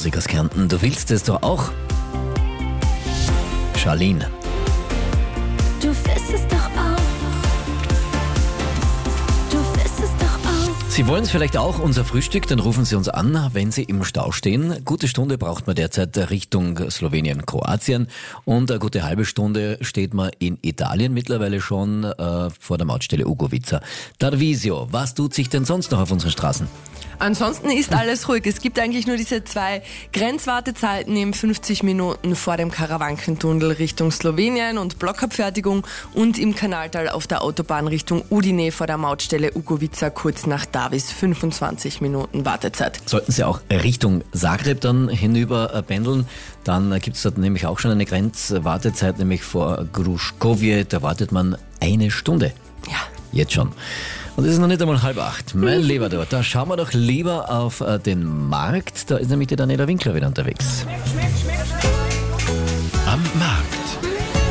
Musik aus Kärnten. Du willst es doch auch? Charlene. Du willst es doch auch. Du willst es doch auch. Sie wollen es vielleicht auch, unser Frühstück, dann rufen Sie uns an, wenn Sie im Stau stehen. Gute Stunde braucht man derzeit Richtung Slowenien, Kroatien und eine gute halbe Stunde steht man in Italien mittlerweile schon vor der Mautstelle Ugovica. Tarvisio, was tut sich denn sonst noch auf unseren Straßen? Ansonsten ist alles ruhig. Es gibt eigentlich nur diese 2 Grenzwartezeiten im 50 Minuten vor dem Karawankentunnel Richtung Slowenien und Blockabfertigung und im Kanaltal auf der Autobahn Richtung Udine vor der Mautstelle Ugovica kurz nach Davis 25 Minuten Wartezeit. Sollten Sie auch Richtung Zagreb dann hinüber pendeln, dann gibt es dort nämlich auch schon eine Grenzwartezeit, nämlich vor Gruškovje, da wartet man 1 Stunde. Ja. Jetzt schon. Und es ist noch nicht einmal 7:30. Mein Lieber, da schauen wir doch lieber auf den Markt. Da ist nämlich die Daniela Winkler wieder unterwegs. Am Markt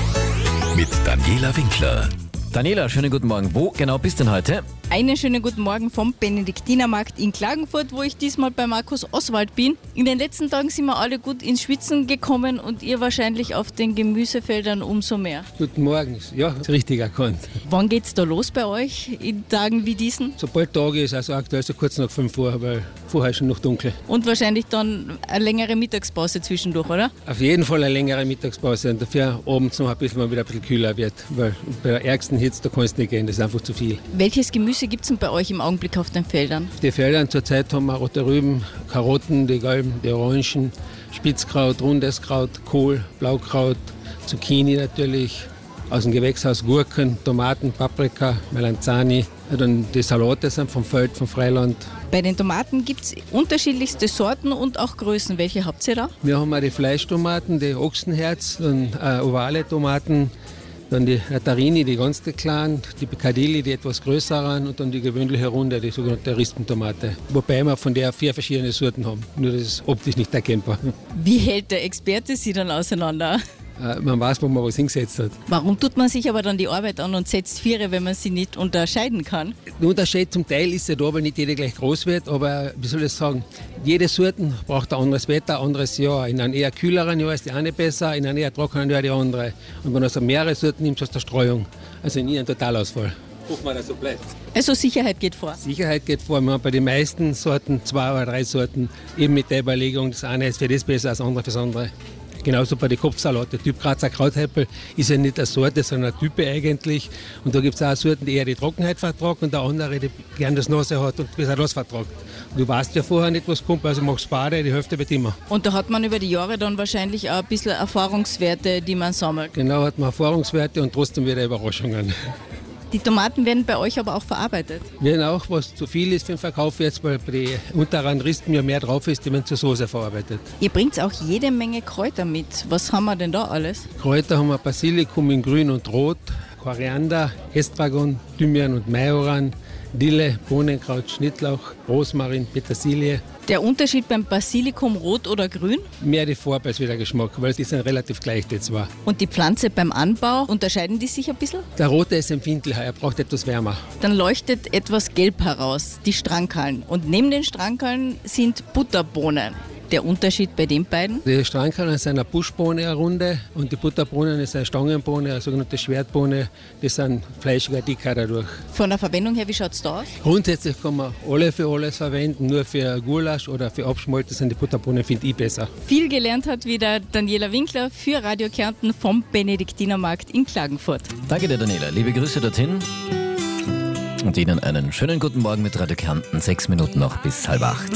mit Daniela Winkler. Daniela, schönen guten Morgen. Wo genau bist du denn heute? Einen schönen guten Morgen vom Benediktinermarkt in Klagenfurt, wo ich diesmal bei Markus Oswald bin. In den letzten Tagen sind wir alle gut ins Schwitzen gekommen und ihr wahrscheinlich auf den Gemüsefeldern umso mehr. Guten Morgen, ja, ist richtig erkannt. Wann geht's da los bei euch in Tagen wie diesen? Sobald Tage ist, also aktuell so kurz nach 5 Uhr, weil vorher ist schon noch dunkel. Und wahrscheinlich dann eine längere Mittagspause zwischendurch, oder? Auf jeden Fall eine längere Mittagspause und dafür abends noch bis man wieder ein bisschen kühler wird, weil bei der ärgsten Hitze, da kannst du nicht gehen, das ist einfach zu viel. Welches Gemüse gibt es denn bei euch im Augenblick auf den Feldern? Auf den Feldern zurzeit haben wir rote Rüben, Karotten, die gelben, die orangen, Spitzkraut, rundes Kraut, Kohl, Blaukraut, Zucchini natürlich, aus dem Gewächshaus Gurken, Tomaten, Paprika, Melanzani. Dann die Salate sind vom Feld, vom Freiland. Bei den Tomaten gibt es unterschiedlichste Sorten und auch Größen. Welche habt ihr da? Wir haben auch die Fleischtomaten, die Ochsenherz, dann ovale Tomaten, dann die Tarini, die ganz kleinen, die Piccadilly, die etwas größeren und dann die gewöhnliche Runde, die sogenannte Rispentomate. Wobei wir von der 4 verschiedene Sorten haben, nur das ist optisch nicht erkennbar. Wie hält der Experte sie dann auseinander? Man weiß, wo man was hingesetzt hat. Warum tut man sich aber dann die Arbeit an und setzt 4, wenn man sie nicht unterscheiden kann? Der Unterschied zum Teil ist ja da, weil nicht jede gleich groß wird, aber wie soll ich sagen, jede Sorte braucht ein anderes Wetter, ein anderes Jahr. In einem eher kühleren Jahr ist die eine besser, in einem eher trockenen Jahr die andere. Und wenn du also mehrere Sorten nimmst, hast du eine Streuung. Also nie ein Totalausfall. Guck mal, dass so bleibt. Also Sicherheit geht vor? Sicherheit geht vor. Wir haben bei den meisten Sorten 2 oder 3 Sorten eben mit der Überlegung, das eine ist für das besser als das andere für das andere. Genauso bei den Kopfsalat. Der Typ Grazer Krauthäppel ist ja nicht eine Sorte, sondern eine Type eigentlich. Und da gibt es auch Sorten, die eher die Trockenheit vertragen und der andere, die gern das Nasse hat und bis er das vertragt. Und du weißt ja vorher nicht, was kommt, also machst beide, die Hälfte wird immer. Und da hat man über die Jahre dann wahrscheinlich auch ein bisschen Erfahrungswerte, die man sammelt. Genau, hat man Erfahrungswerte und trotzdem wieder Überraschungen. Die Tomaten werden bei euch aber auch verarbeitet? Werden auch, was zu viel ist für den Verkauf jetzt, weil bei den unteren Risten ja mehr drauf ist, die werden zur Soße verarbeitet. Ihr bringt auch jede Menge Kräuter mit. Was haben wir denn da alles? Kräuter haben wir Basilikum in grün und rot, Koriander, Estragon, Thymian und Majoran, Dille, Bohnenkraut, Schnittlauch, Rosmarin, Petersilie. Der Unterschied beim Basilikum rot oder grün? Mehr die Farbe als wie der Geschmack, weil die sind relativ gleich, die zwei. Und die Pflanze beim Anbau, unterscheiden die sich ein bisschen? Der rote ist empfindlicher, er braucht etwas wärmer. Dann leuchtet etwas gelb heraus, die Strankaln. Und neben den Strankaln sind Butterbohnen. Der Unterschied bei den beiden? Die Strankaln sind eine Buschbohne, eine runde, und die Butterbohnen ist eine Stangenbohne, eine sogenannte Schwertbohne. Die sind fleischiger, dicker dadurch. Von der Verwendung her, wie schaut es da aus? Grundsätzlich kann man alle für alles verwenden, nur für Gulasch oder für Abschmolte sind die Butterbohnen, finde ich, besser. Viel gelernt hat wieder Daniela Winkler für Radio Kärnten vom Benediktinermarkt in Klagenfurt. Danke dir, Daniela. Liebe Grüße dorthin. Und Ihnen einen schönen guten Morgen mit Radio Kärnten. 6 Minuten noch bis 7:30.